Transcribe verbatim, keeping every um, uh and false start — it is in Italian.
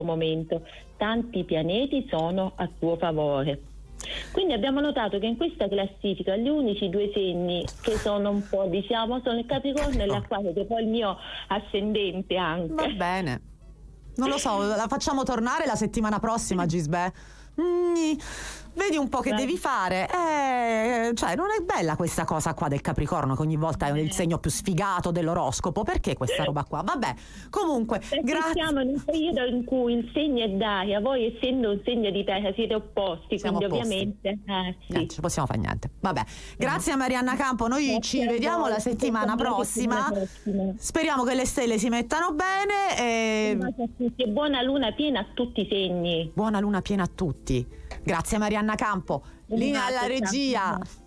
momento, tanti pianeti sono a tuo favore. Quindi abbiamo notato che in questa classifica gli unici due segni che sono un po', diciamo, sono il Capricorno e l'Acquario, che è poi il mio ascendente anche. Va bene, non lo so, la facciamo tornare la settimana prossima, Gisbè. Mm, vedi un po' che devi fare, eh, cioè non è bella questa cosa qua del Capricorno che ogni volta è il segno più sfigato dell'oroscopo. Perché questa roba qua? Vabbè, comunque perché grazie. siamo in un periodo in cui il segno è d'aria, voi essendo un segno di terra siete opposti, Siamo quindi opposti. ovviamente eh, sì. Non ci possiamo fare niente. Vabbè, grazie a Marianna Campo, noi Grazie ci a vediamo voi, la settimana la prossima. settimana prossima. Speriamo che le stelle si mettano bene e Un bacio a tutti e buona luna piena a tutti i segni. buona luna piena a tutti. Grazie Marianna Campo. Linea alla bacio, regia. ciao.